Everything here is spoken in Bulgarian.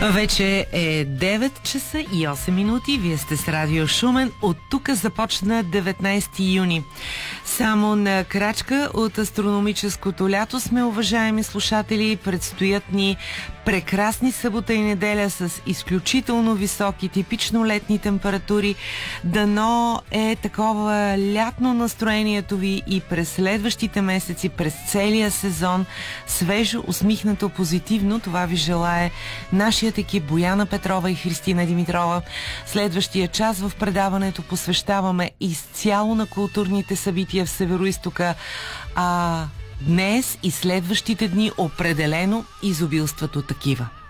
Вече е 9 часа и 8 минути. Вие сте с Радио Шумен. От тук започна 19 юни. Само на крачка от астрономическото лято сме, уважаеми слушатели. Предстоят ни прекрасни събота и неделя с изключително високи, типично летни температури. Дано е такова лятно настроението ви и през следващите месеци, през целия сезон. Свежо, усмихнато, позитивно. Това ви желае нашият екип Бояна Петрова и Христина Димитрова. Следващия час в предаването посвещаваме изцяло на културните събития в Североизтока, а днес и следващите дни определено изобилството такива.